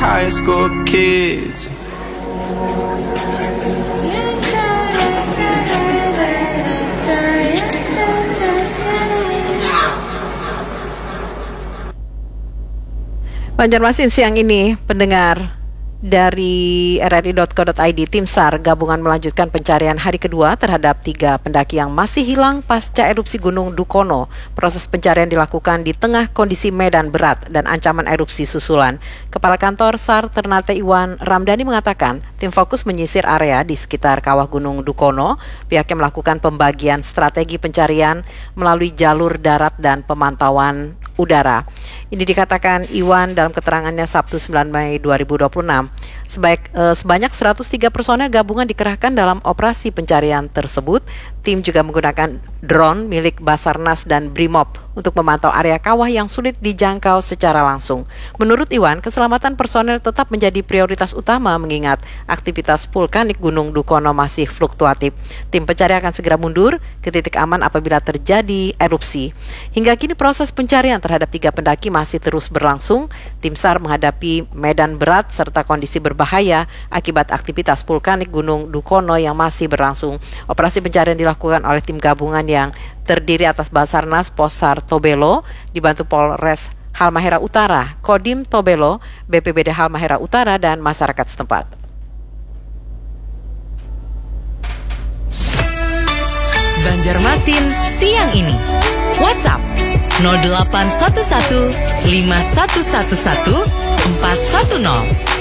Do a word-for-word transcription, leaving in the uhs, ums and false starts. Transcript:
high school kids. Banjarmasin siang ini, pendengar, dari r r i dot co dot i d, Tim SAR gabungan melanjutkan pencarian hari kedua terhadap tiga pendaki yang masih hilang pasca erupsi Gunung Dukono. Proses pencarian dilakukan di tengah kondisi medan berat dan ancaman erupsi susulan. Kepala Kantor SAR Ternate Iwan Ramdhani mengatakan, tim fokus menyisir area di sekitar kawah Gunung Dukono. Pihaknya melakukan pembagian strategi pencarian melalui jalur darat dan pemantauan udara. Ini dikatakan Iwan dalam keterangannya Sabtu sembilan Mei dua ribu dua puluh enam. Sebaik, eh, sebanyak seratus tiga personel gabungan dikerahkan dalam operasi pencarian tersebut. Tim juga menggunakan drone milik Basarnas dan Brimob untuk memantau area kawah yang sulit dijangkau secara langsung. Menurut Iwan, keselamatan personel tetap menjadi prioritas utama mengingat aktivitas vulkanik Gunung Dukono masih fluktuatif. Tim pencari akan segera mundur ke titik aman apabila terjadi erupsi. Hingga kini proses pencarian terhadap tiga pendaki masih terus berlangsung. Tim SAR menghadapi medan berat serta kondisi berbahaya akibat aktivitas vulkanik Gunung Dukono yang masih berlangsung. Operasi pencarian dilakukan oleh tim gabungan yang terdiri atas Basarnas Posar Tobelo, dibantu Polres Halmahera Utara, Kodim Tobelo, B P B D Halmahera Utara, dan masyarakat setempat. Banjarmasin siang ini. WhatsApp nol delapan satu satu lima satu satu satu empat satu nol.